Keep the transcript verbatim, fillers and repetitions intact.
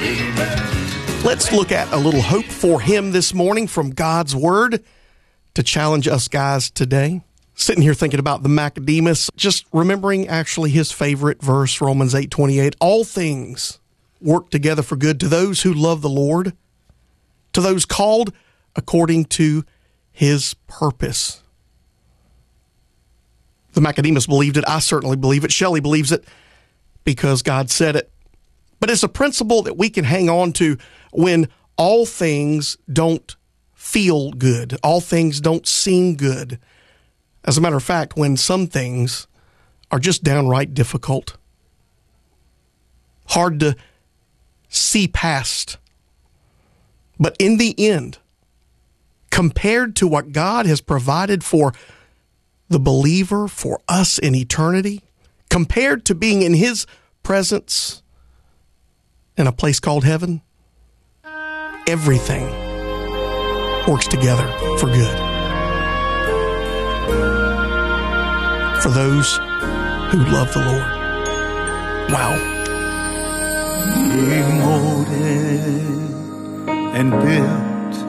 Let's look at a little hope for him this morning from God's Word to challenge us guys today. Sitting here thinking about the Maccademus, just remembering actually his favorite verse, Romans eight twenty-eight. All things work together for good to those who love the Lord, to those called according to his purpose. The Maccademus believed it. I certainly believe it. Shelley believes it because God said it. But it's a principle that we can hang on to when all things don't feel good, all things don't seem good. As a matter of fact, when some things are just downright difficult, hard to see past. But in the end, compared to what God has provided for the believer, for us in eternity, compared to being in his presence in a place called heaven, everything works together for good. For those who love the Lord. Wow. Be molded and built